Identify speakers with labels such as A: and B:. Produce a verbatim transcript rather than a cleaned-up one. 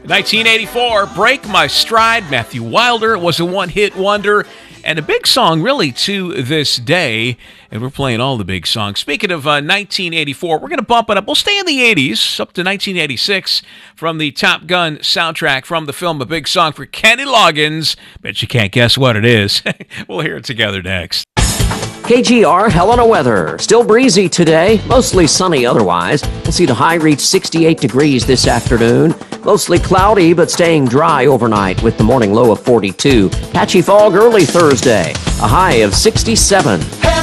A: nineteen eighty-four, Break My Stride, Matthew Wilder was a one-hit wonder and a big song really to this day, and we're playing all the big songs. Speaking of uh, nineteen eighty-four, we're going to bump it up. We'll stay in the eighties, up to nineteen eighty-six, from the Top Gun soundtrack from the film, a big song for Kenny Loggins. Bet you can't guess what it is. We'll hear it together next.
B: K G R Helena weather. Still breezy today, mostly sunny otherwise. We'll see the high reach sixty-eight degrees this afternoon. Mostly cloudy, but staying dry overnight with the morning low of forty-two. Patchy fog early Thursday, a high of sixty-seven.